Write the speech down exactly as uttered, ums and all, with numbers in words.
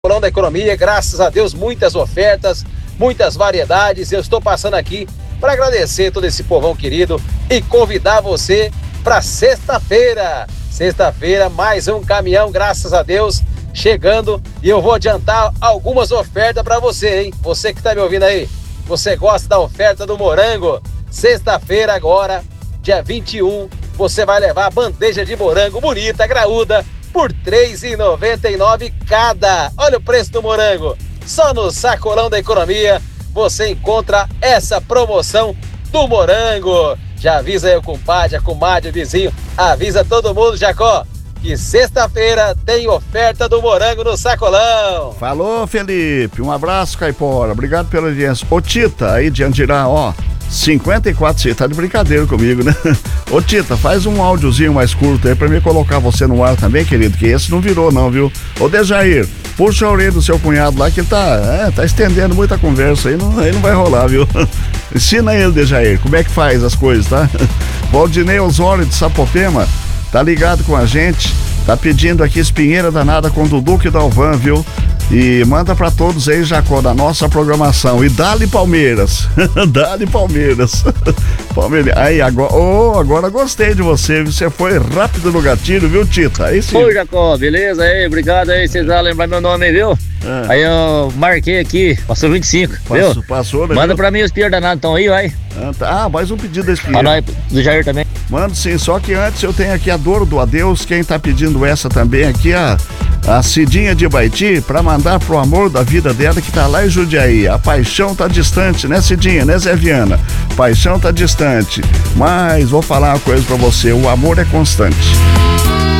Sacolão da Economia, graças a Deus, muitas ofertas, muitas variedades. Eu estou passando aqui para agradecer todo esse povão querido e convidar você para sexta-feira. Sexta-feira, mais um caminhão, graças a Deus, chegando, e eu vou adiantar algumas ofertas para você, hein? Você que está me ouvindo aí, você gosta da oferta do morango? Sexta-feira agora, dia vinte e um, você vai levar a bandeja de morango bonita, graúda, por três reais e noventa e nove centavos cada. Olha o preço do morango. Só no Sacolão da Economia você encontra essa promoção do morango. Já avisa aí o compadre, a comadre, o vizinho. Avisa todo mundo, Jacó, que sexta-feira tem oferta do morango no Sacolão. Falou, Felipe. Um abraço, Caipora. Obrigado pela audiência. Ô, Tita, aí de Andirá, ó. cinquenta e quatro, você tá de brincadeira comigo, né? Ô, Tita, faz um áudiozinho mais curto aí pra mim colocar você no ar também, querido, que esse não virou não, viu? Ô, Dejair, puxa a orelha do seu cunhado lá, que ele tá, é, tá estendendo muita conversa aí, não, aí não vai rolar, viu? Ensina ele, Dejair, como é que faz as coisas, tá? Valdinei Osório de Sapopema, tá ligado com a gente, tá pedindo aqui espinheira danada com Dudu e Dalvan, viu? E manda pra todos aí, Jacó, da nossa programação. E dá-lhe Palmeiras. Dá-lhe Palmeiras. Palmeiras. Aí, agora, oh, agora gostei de você. Você foi rápido no gatilho, viu, Tita? Aí sim. Oi, Jacó, beleza? Aí, obrigado aí. Vocês vão lembrar meu nome aí, viu? É. Aí eu marquei aqui, passou vinte e cinco, Passou, viu? Passou, né? Manda viu? Pra mim os espinheiros danados, então aí, vai. Ah, tá. Ah, mais um pedido da espinheira. Ah, nós, do Jair também. Mano, sim, só que antes eu tenho aqui a dor do adeus. Quem tá pedindo essa também aqui, a, a Cidinha de Baiti, pra mandar pro amor da vida dela que tá lá em Jundiaí. A paixão tá distante, né, Cidinha, né, Zé Viana? Paixão tá distante, mas vou falar uma coisa pra você, o amor é constante.